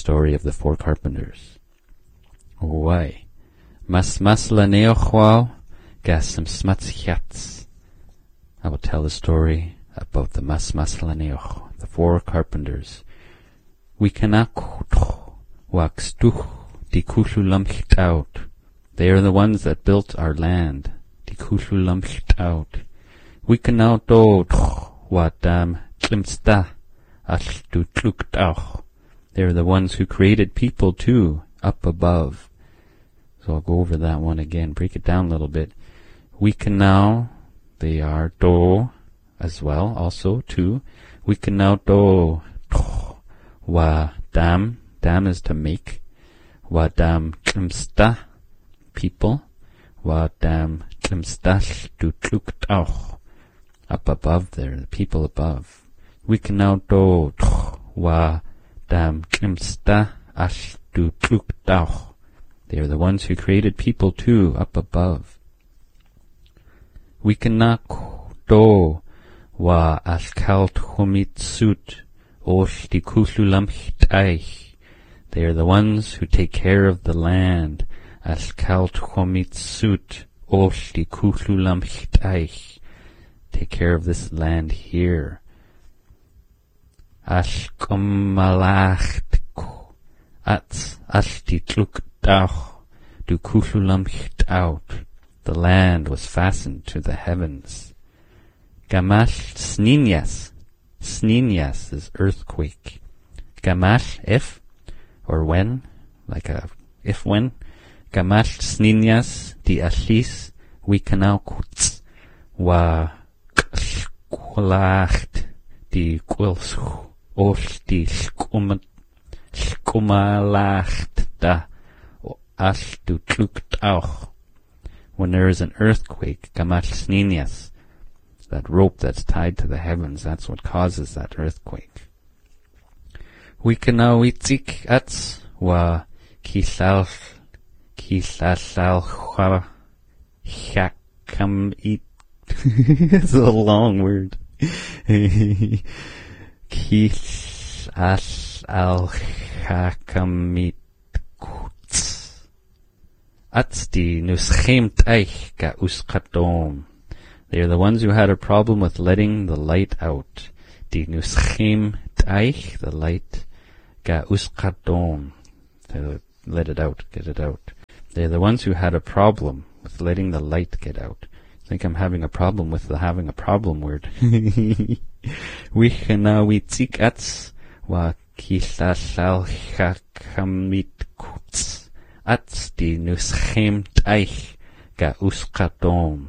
story of the four carpenters. Why? Mas laneochwao gasem smatsjats. I will tell the story about the mas laneoch, the four carpenters. We cannot waxtuch dikululamcht out. They are the ones that built our land. Dikululamcht out. We cannot do wadam tlimsta ashtu tlukhtauch. They are the ones who created people too, up above. So I'll go over that one again, break it down a little bit. We can now, they are do as well, also too. We can now do wa dam is to make. Wa dam tlimsta, people. Wa dam tlimsta du tlukhtauch, up above there, the people above. We can now do wa dam tlimsta ash du tlukhtauch. They are the ones who created people too, up above. We cannot do wa ashkalt humitsut osh dikululamcht. They are the ones who take care of the land. Ashkalt humitsut osh dikululamcht. Take care of this land here. Ashkomalacht ats ashtitlukhtauch du kululamcht out. The land was fastened to the heavens. Gamash sninyas. Sninyas is earthquake. Gamash, if, or when, like a if when. Gamash sninyas di ashis we canal kuts wa kwalacht di kwilschu osh di shkumalacht da ash du tlukhtauch. When there is an earthquake, gamash sninyas, that rope that's tied to the heavens, that's what causes that earthquake. We can now itzik ats wa kisal chakam it. It's a long word. Kis al chakamit kuts. Ats di nuschemt eich ga uskadom. They are the ones who had a problem with letting the light out. Di nuschemt eich, the light, ga uskadom. Let it out, get it out. They are the ones who had a problem with letting the light get out. I think I'm having a problem with the having a problem word. Wichena witzik ats wa kisasal chakamit kuts. Ats di nuschemt eich ga uskadom.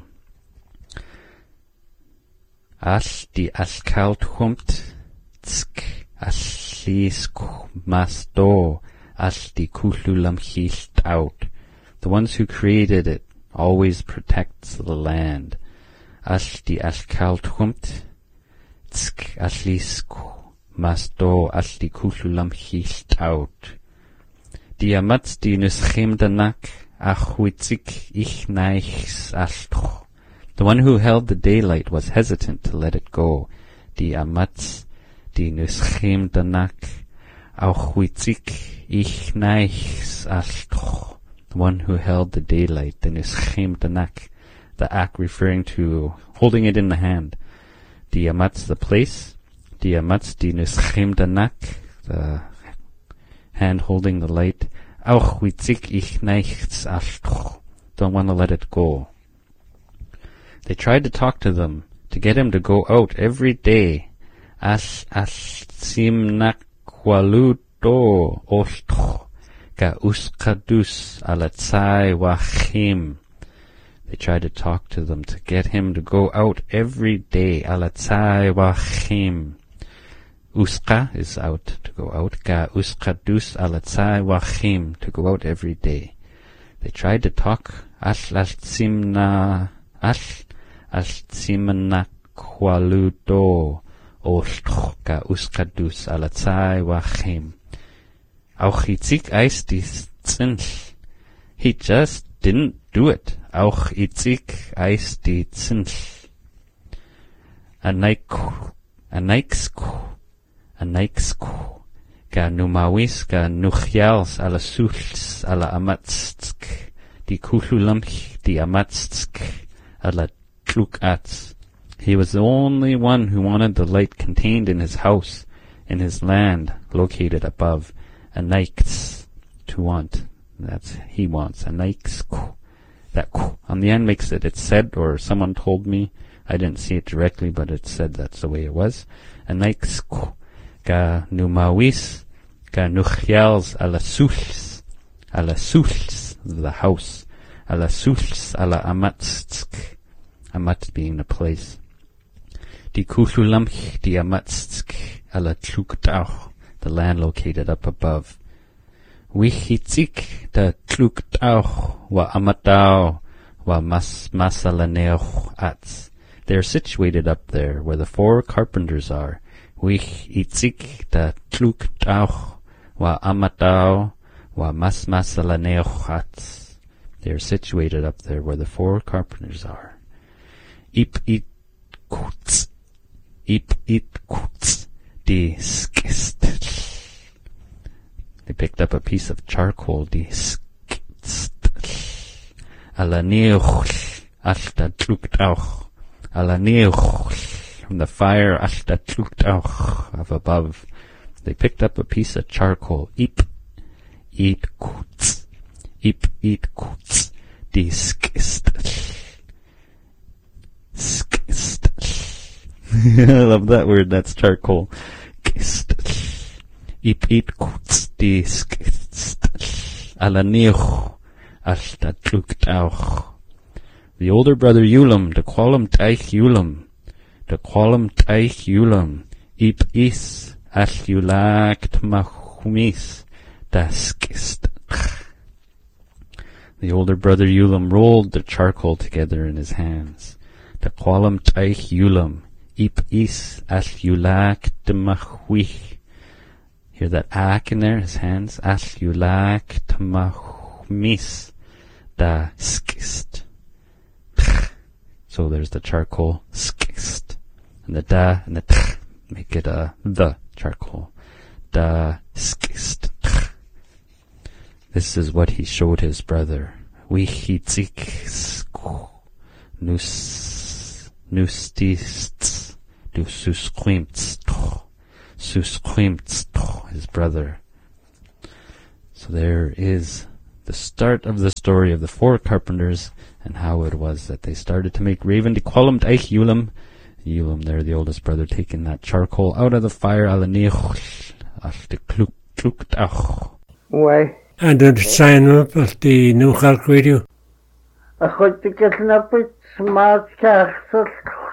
As di askalt humt tsk aslisk masto as di kululamcht out. The ones who created it always protects the land. As di askalt humt tsk aslisk masto as di kululamcht out. Die amats die nuschemdanak achwitzik ich neichs ashtoch. The one who held the daylight was hesitant to let it go. Die amats die nuschemdanak achwitzik ich neichs ashtoch. The one who held the daylight, the nuschemdanak, the act referring to holding it in the hand. Die amats, the place. Die amats die nuschemdanak, the hand holding the light. Auch witzik ich nichts ashtoch. Don't want to let it go. They tried to talk to them, to get him to go out every day. As simnak waludo oshtoch ga uskadus alatzai wachim. They tried to talk to them, to get him to go out every day. Alatzai wachim. Uska is out, to go out. Ga uskadus alatzai wachim, to go out every day. They tried to talk. Simna kwaludo oshtoch ga uskadus alatzai wachim. Auch itzik eis dis zinch. He just didn't do it. Auch itzik eis di zinch. Anaiksku. ga numawis ga nuchials ala suls ala amatstsk di kululamch di amatstsk ala tlukats. He was the only one who wanted the light contained in his house, in his land located above. Anaikts, to want. That's he wants. Anaikts. That on the end makes it's said, or someone told me. I didn't see it directly, but it said that's the way it was. Anaikts ga numawis ga nuchials ala suls the house ala suls ala amatstsk, amat being the place. Di kululamch di amatstsk ala tluktauch, the land located up above. Wichitzik da tluktauch wa amatau wa masalaneoch ats. They are situated up there where the four carpenters are. Wichitzik da tluktauch wa amatau wa masalaneoch ats. They are situated up there where the four carpenters are. Ip it kuts di skist. They picked up a piece of charcoal, di skist. Ala neuch alta tluktauch. Ala neuch from the fire alta tluktauch of above. They picked up a piece of charcoal. Ip kuts di skist. Skist. I love that word. That's charcoal. Ip kuts di skist. Ala neuch alta tluktauch. The older brother Ulam, de qualum taich Ulam, ip is al ulakt machumis daskist. The older brother Ulam rolled the charcoal together in his hands. De qualum taich Ulam, ip is al ulakt machwich. Hear that ak in there, his hands? Al ulakt machumis daskist. So there's the charcoal, skist, and the da and the tch make it the charcoal, da skist. This is what he showed his brother. Wichitzik nustist du susquimtst, his brother. So there is the start of the story of the four carpenters, and how it was that they started to make raven de qualum taich Ulam. Ulam there, the oldest brother, taking that charcoal out of the fire, ala neuch, al de tluktauch. Why? And the sign up of the New Halk Radio. I got to get up with smart castles.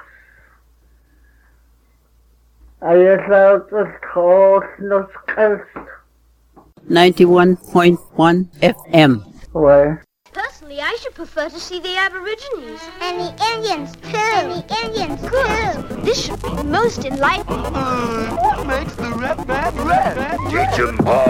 I allowed the horse not cast. 91.1 FM. Why? Personally, I should prefer to see the Aborigines. And the Indians, too. Good. This should be most enlightening. What makes the red man red? Teach 'em all.